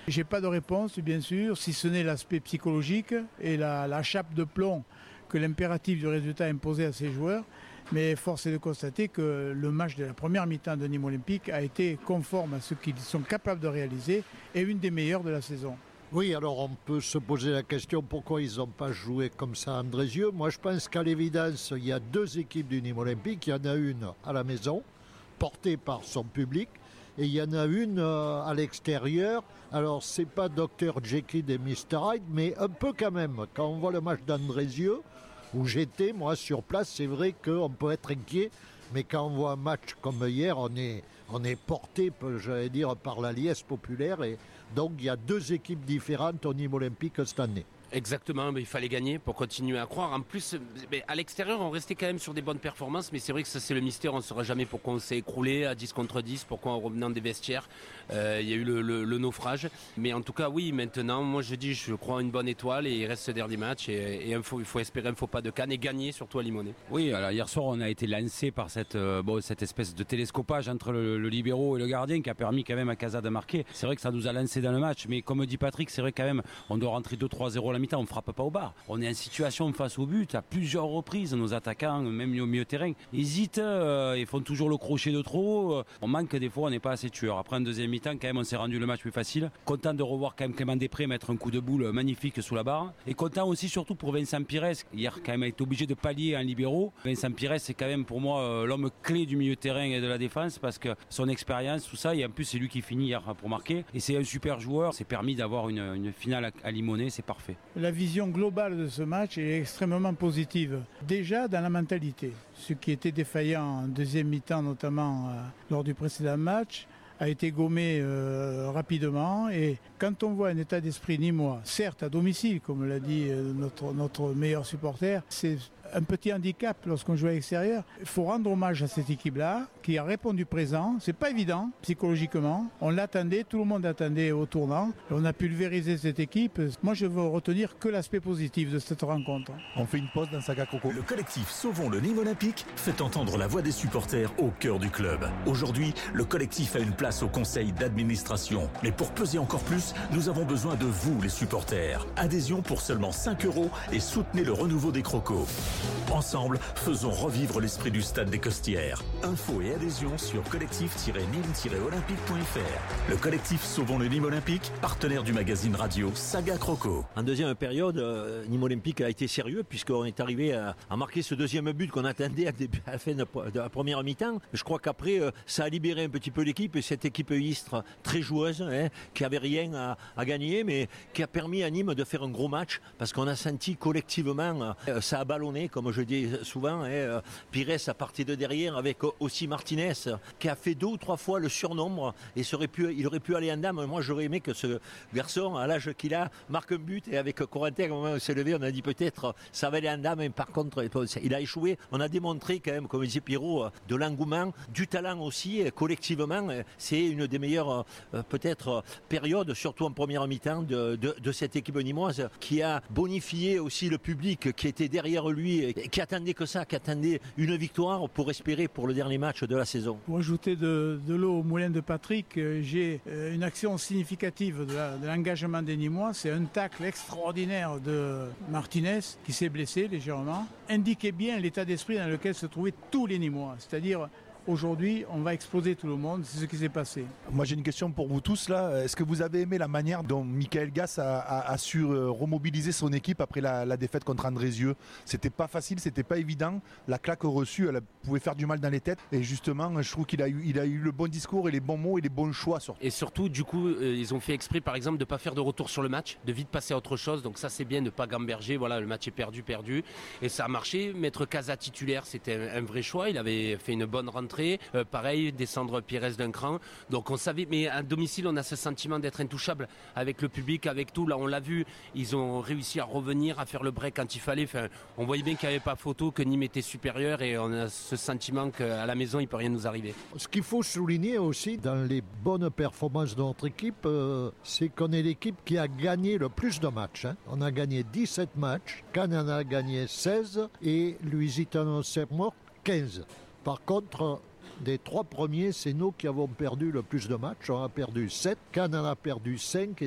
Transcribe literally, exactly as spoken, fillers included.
J'ai pas de réponse, bien sûr, si ce n'est l'aspect psychologique et la, la chape de plomb que l'impératif du résultat a imposé à ces joueurs. Mais force est de constater que le match de la première mi-temps de Nîmes Olympique a été conforme à ce qu'ils sont capables de réaliser et une des meilleures de la saison. Oui, alors on peut se poser la question pourquoi ils n'ont pas joué comme ça à Andrézieux. Moi je pense qu'à l'évidence, il y a deux équipes du Nîmes Olympique. Il y en a une à la maison, portée par son public, et il y en a une euh, à l'extérieur. Alors c'est pas docteur Jekyll et mister Hyde, mais un peu quand même. Quand on voit le match d'Andrézieux, où j'étais, moi, sur place, c'est vrai qu'on peut être inquiet, mais quand on voit un match comme hier, on est, on est porté, j'allais dire, par la liesse populaire, et donc il y a deux équipes différentes au Nîmes Olympique cette année. Exactement, mais il fallait gagner pour continuer à croire. En plus, mais à l'extérieur, on restait quand même sur des bonnes performances, mais c'est vrai que ça c'est le mystère, on ne saura jamais pourquoi on s'est écroulé à dix contre dix, pourquoi en revenant des vestiaires, euh, il y a eu le, le, le naufrage. Mais en tout cas, oui, maintenant, moi je dis, je crois à une bonne étoile et il reste ce dernier match et, et il, faut, il faut espérer un faux pas de Cannes et gagner surtout à Limonest. Oui, alors hier soir, on a été lancé par cette, euh, bon, cette espèce de télescopage entre le, le libéro et le gardien qui a permis quand même à Casa de marquer. C'est vrai que ça nous a lancé dans le match, mais comme dit Patrick, c'est vrai quand même, on doit rentrer deux trois zéro à la mi-temps, on frappe pas au bar. On est en situation face au but à plusieurs reprises. Nos attaquants, même au milieu terrain, hésitent, euh, ils font toujours le crochet de trop. Euh, on manque des fois, on n'est pas assez tueur. Après un deuxième mi-temps, quand même, on s'est rendu le match plus facile. Content de revoir quand même Clément Després mettre un coup de boule magnifique sous la barre. Et content aussi surtout pour Vincent Pires. Hier, quand même, a été obligé de pallier en libéraux. Vincent Pires, c'est quand même pour moi euh, l'homme clé du milieu terrain et de la défense parce que son expérience, tout ça, et en plus c'est lui qui finit hier pour marquer. Et c'est un super joueur. C'est permis d'avoir une, une finale à, à Limonest, c'est parfait. La vision globale de ce match est extrêmement positive. Déjà dans la mentalité, ce qui était défaillant en deuxième mi-temps, notamment euh, lors du précédent match, a été gommé euh, rapidement. Et quand on voit un état d'esprit nîmois, certes à domicile, comme l'a dit euh, notre, notre meilleur supporter, c'est un petit handicap lorsqu'on joue à l'extérieur. Il faut rendre hommage à cette équipe-là, qui a répondu présent. C'est pas évident, psychologiquement. On l'attendait, tout le monde l'attendait au tournant. Et on a pulvérisé cette équipe. Moi, je veux retenir que l'aspect positif de cette rencontre. On fait une pause dans Saga Croco. Le collectif Sauvons le Nîmes Olympique fait entendre la voix des supporters au cœur du club. Aujourd'hui, le collectif a une place au conseil d'administration. Mais pour peser encore plus, nous avons besoin de vous, les supporters. Adhésion pour seulement cinq euros et soutenez le renouveau des Crocos. Ensemble, faisons revivre l'esprit du stade des Costières. Infos et adhésion sur collectif tiret nîmes tiret olympique point f r. Le collectif Sauvons le Nîmes Olympique, partenaire du magazine radio Saga Croco. En deuxième période, euh, Nîmes Olympique a été sérieux puisqu'on est arrivé à, à marquer ce deuxième but qu'on attendait à, début, à la fin de, de la première mi-temps. Je crois qu'après, euh, ça a libéré un petit peu l'équipe et cette équipe Istres très joueuse, hein, qui avait rien à, à gagner, mais qui a permis à Nîmes de faire un gros match parce qu'on a senti collectivement, euh, ça a ballonné, comme je dis souvent, hein, euh, Pires a parti de derrière avec aussi Martinez qui a fait deux ou trois fois le surnombre et serait pu, il aurait pu aller en dame. Moi j'aurais aimé que ce garçon, à l'âge qu'il a, marque un but et avec Corentin, au moment où on s'est levé, on a dit peut-être ça va aller en dame, mais par contre il a échoué. On a démontré quand même, comme disait Pierrot, de l'engouement, du talent aussi, collectivement. C'est une des meilleures euh, peut-être périodes, surtout en première mi-temps de, de, de cette équipe nîmoise qui a bonifié aussi le public qui était derrière lui et qui attendait que ça, qui attendait une victoire pour espérer pour le dernier match de la saison. Pour ajouter de, de l'eau au moulin de Patrick, euh, j'ai euh, une action significative de, la, de l'engagement des Nîmois. C'est un tacle extraordinaire de Martinez qui s'est blessé légèrement. Indiquait bien l'état d'esprit dans lequel se trouvaient tous les Nîmois, c'est-à-dire aujourd'hui, on va exploser tout le monde, c'est ce qui s'est passé. Moi j'ai une question pour vous tous là. Est-ce que vous avez aimé la manière dont Michael Gass a, a, a su remobiliser son équipe après la, la défaite contre Andrézieux? C'était pas facile, c'était pas évident. La claque reçue, elle pouvait faire du mal dans les têtes. Et justement, je trouve qu'il a eu, il a eu le bon discours et les bons mots et les bons choix. Surtout. Et surtout, du coup, euh, ils ont fait exprès, par exemple, de pas faire de retour sur le match, de vite passer à autre chose. Donc ça, c'est bien, de pas gamberger. Voilà, le match est perdu, perdu. Et ça a marché. Mettre Casa titulaire, c'était un, un vrai choix. Il avait fait une bonne rentrée. Euh, pareil, descendre Pires d'un cran. Donc on savait, mais à domicile, on a ce sentiment d'être intouchable avec le public, avec tout. Là, on l'a vu, ils ont réussi à revenir, à faire le break quand il fallait. Enfin, on voyait bien qu'il n'y avait pas photo, que Nîmes était supérieur et on a ce sentiment qu'à la maison, il ne peut rien nous arriver. Ce qu'il faut souligner aussi dans les bonnes performances de notre équipe, euh, c'est qu'on est l'équipe qui a gagné le plus de matchs. Hein. On a gagné dix-sept matchs, Cannes en a gagné seize et Lusitano-Sermort quinze. Par contre, des trois premiers, c'est nous qui avons perdu le plus de matchs. On a perdu sept, Cannes en a perdu cinq